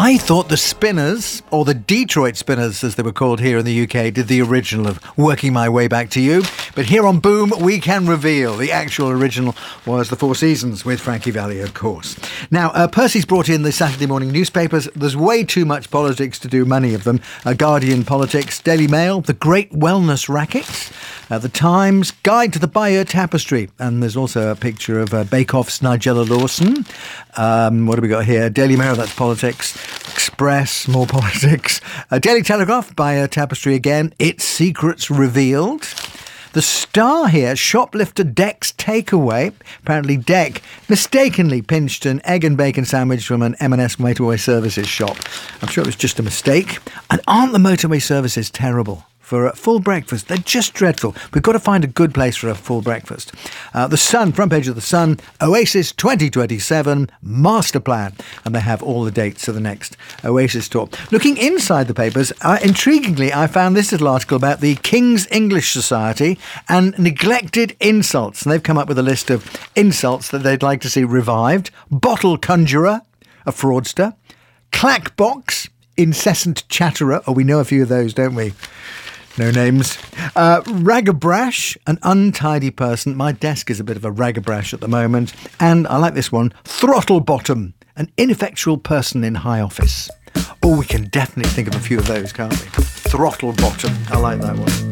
I thought the Spinners, or the Detroit Spinners as they were called here in the UK, did the original of Working My Way Back to You. But here on Boom, we can reveal the actual original was The Four Seasons with Frankie Valli, of course. Now, Percy's brought in the Saturday morning newspapers. There's way too much politics to do many of them. Guardian Politics, Daily Mail, The Great Wellness Racket, The Times, Guide to the Bayeux Tapestry. And there's also a picture of Bake Off's Nigella Lawson. What have we got here? Daily Mail, that's politics. Express, more politics. Daily Telegraph, Bayeux Tapestry again. Its Secrets Revealed. The Star here, shoplifter Deck's takeaway. Apparently Deck mistakenly pinched an egg and bacon sandwich from an M&S motorway services shop. I'm sure it was just a mistake. And aren't the motorway services terrible? For a full breakfast, they're just dreadful. We've got to find a good place for a full breakfast. The Sun, front page of The Sun, Oasis 2027 Master Plan. And they have all the dates for the next Oasis tour. Looking inside the papers, intriguingly, I found this little article about the King's English Society and neglected insults. And they've come up with a list of insults that they'd like to see revived. Bottle conjurer, a fraudster. Clackbox, incessant chatterer. Oh, we know a few of those, don't we? No names. Ragabrash, an untidy person. My desk is a bit of a ragabrash at the moment. And I like this one. Throttle bottom, an ineffectual person in high office. Oh, we can definitely think of a few of those, can't we? Throttle bottom. I like that one.